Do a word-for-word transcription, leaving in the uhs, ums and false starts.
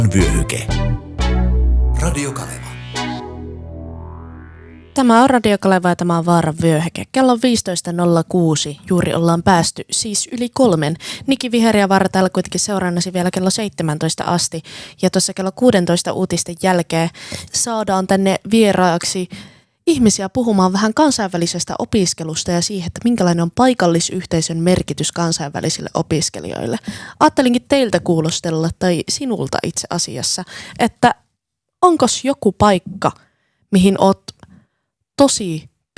vyöhyke. Radio Kaleva. Tämä on Radio Kaleva ja tämä on Vaaran vyöhyke. Kello on viisitoista nolla kuusi. Juuri ollaan päästy, siis yli kolmen. Niki Viher ja Vaara täällä kuitenkin seurannasi vielä kello seitsemäntoista asti. Ja tuossa kello kuusitoista uutisten jälkeen saadaan tänne vieraaksi ihmisiä puhumaan vähän kansainvälisestä opiskelusta ja siihen, että minkälainen on paikallisyhteisön merkitys kansainvälisille opiskelijoille. Ajattelinkin teiltä kuulostella, tai sinulta itse asiassa, että onkos joku paikka, mihin oot tosi